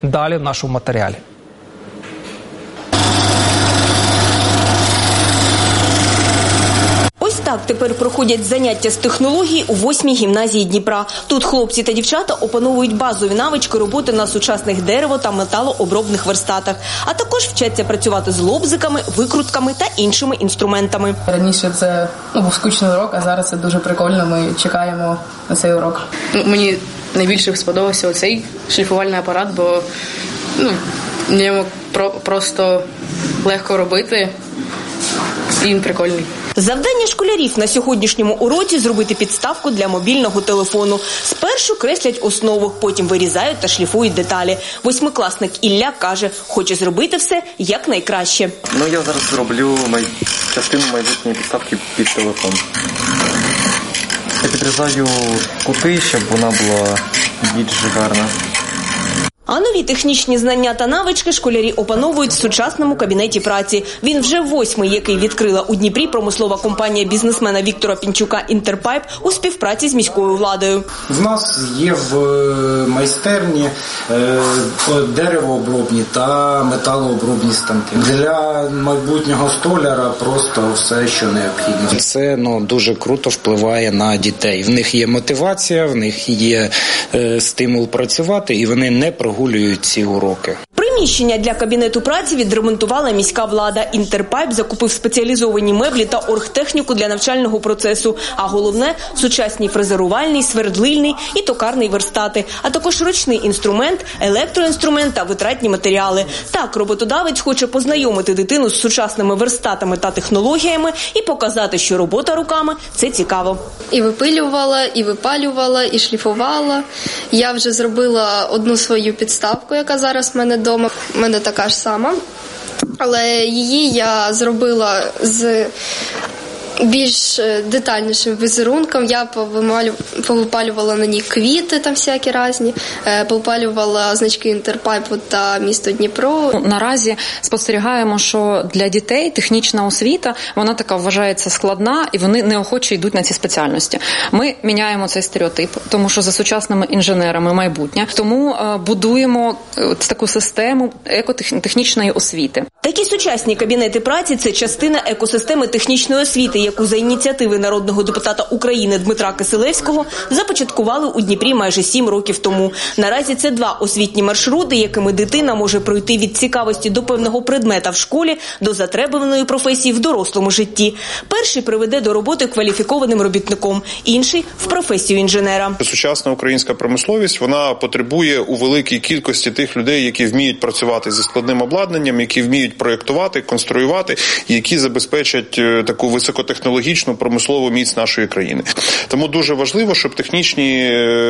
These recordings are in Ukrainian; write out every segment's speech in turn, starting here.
Далі в нашому матеріалі. Ось так тепер проходять заняття з технологій у 8-й гімназії Дніпра. Тут хлопці та дівчата опановують базові навички роботи на сучасних дерево- та металообробних верстатах, а також вчаться працювати з лобзиками, викрутками та іншими інструментами. Раніше це був скучний урок, а зараз це дуже прикольно, ми чекаємо на цей урок. Мені найбільше сподобався оцей шліфувальний апарат, бо на ньому просто легко робити, і він прикольний. Завдання школярів на сьогоднішньому уроці – зробити підставку для мобільного телефону. Спершу креслять основу, потім вирізають та шліфують деталі. Восьмикласник Ілля каже, хоче зробити все якнайкраще. Я зараз зроблю частину майбутньої підставки під телефон. Я підрізаю кути, щоб вона була більш гарна. А нові технічні знання та навички школярі опановують в сучасному кабінеті праці. Він вже 8-й, який відкрила у Дніпрі промислова компанія бізнесмена Віктора Пінчука «Інтерпайп» у співпраці з міською владою. В нас є в майстерні деревообробні та металообробні станки. Для майбутнього столяра просто все, що необхідно. Це дуже круто впливає на дітей. В них є мотивація, в них є стимул працювати, і вони не прогулюють ці уроки. Приміщення для кабінету праці відремонтувала міська влада. «Інтерпайп» закупив спеціалізовані меблі та оргтехніку для навчального процесу. А головне – сучасні фрезерувальний, свердлильний і токарний верстати, а також ручний інструмент, електроінструмент та витратні матеріали. Так, роботодавець хоче познайомити дитину з сучасними верстатами та технологіями і показати, що робота руками – це цікаво. І випилювала, і випалювала, і шліфувала. Я вже зробила одну свою підставку, яка зараз в мене вдома. У мене така ж сама, але її я зробила з більш детальнішим візерунком. Я повипалювала на ній квіти там всякі різні, повипалювала значки «Інтерпайпу» та місто Дніпро. Наразі спостерігаємо, що для дітей технічна освіта, вона така вважається складна, і вони неохоче йдуть на ці спеціальності. Ми міняємо цей стереотип, тому що за сучасними інженерами майбутнє. Тому будуємо таку систему екотехнічної освіти. Такі сучасні кабінети праці – це частина екосистеми технічної освіти, яку за ініціативи народного депутата України Дмитра Кисилевського започаткували у Дніпрі майже 7 років тому. Наразі це 2 освітні маршрути, якими дитина може пройти від цікавості до певного предмета в школі до затребуваної професії в дорослому житті. Перший приведе до роботи кваліфікованим робітником, інший – в професію інженера. Сучасна українська промисловість, вона потребує у великій кількості тих людей, які вміють працювати зі складним обладнанням, які вміють проєктувати, конструювати, які забезпечать таку високотехнологічну промислову міць нашої країни. Тому дуже важливо, щоб технічні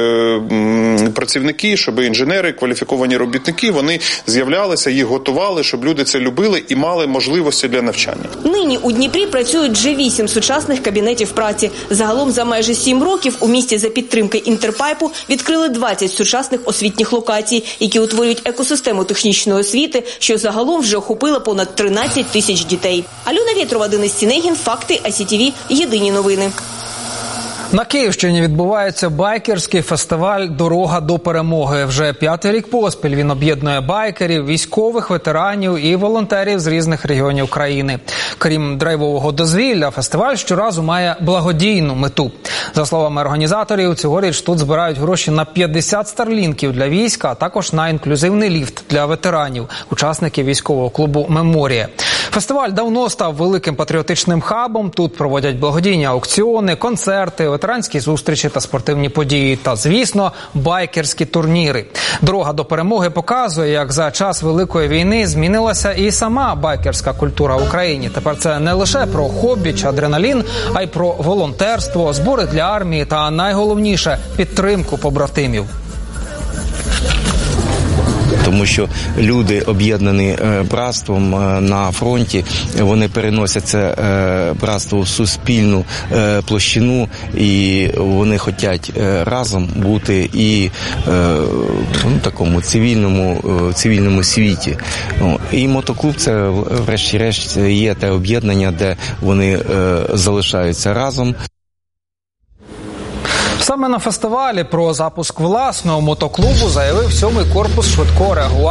працівники, щоб інженери, кваліфіковані робітники, вони з'являлися, їх готували, щоб люди це любили і мали можливості для навчання. Нині у Дніпрі працюють вже 8 сучасних кабінетів праці. Загалом за майже 7 років у місті за підтримки «Інтерпайпу» відкрили 20 сучасних освітніх локацій, які утворюють екосистему технічної освіти, що загалом вже охопила понад 13 тисяч дітей. Альона Вєтрова, Денис Цінегін, Факти, АСІТВ, Єдині новини. На Київщині відбувається байкерський фестиваль «Дорога до перемоги». Вже 5-й рік поспіль він об'єднує байкерів, військових, ветеранів і волонтерів з різних регіонів країни. Крім драйвового дозвілля, фестиваль щоразу має благодійну мету. За словами організаторів, цьогоріч тут збирають гроші на 50 старлінків для війська, а також на інклюзивний ліфт для ветеранів, учасників військового клубу «Меморія». Фестиваль давно став великим патріотичним хабом. Тут проводять благодійні аукціони, концерти, ветеранські зустрічі та спортивні події. Та, звісно, байкерські турніри. «Дорога до перемоги» показує, як за час Великої війни змінилася і сама байкерська культура в Україні. Тепер це не лише про хобі чи адреналін, а й про волонтерство, збори для армії та, найголовніше, підтримку побратимів. Тому що люди, об'єднані братством на фронті, вони переносять це братство в суспільну площину, і вони хочуть разом бути і в такому цивільному світі. І мотоклуб – це, врешті-решт, є те об'єднання, де вони залишаються разом. Саме на фестивалі про запуск власного мотоклубу заявив 7-й корпус швидкого реагування